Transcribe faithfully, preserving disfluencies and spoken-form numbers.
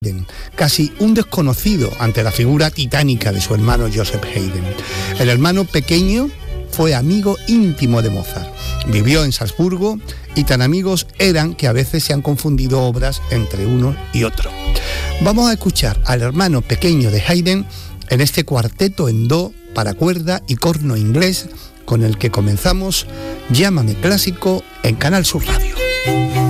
casi un desconocido ante la figura titánica de su hermano Joseph Haydn. El hermano pequeño fue amigo íntimo de Mozart, vivió en Salzburgo y tan amigos eran que a veces se han confundido obras entre uno y otro. Vamos a escuchar al hermano pequeño de Haydn en este cuarteto en do para cuerda y corno inglés con el que comenzamos Llámame Clásico en Canal Sur Radio.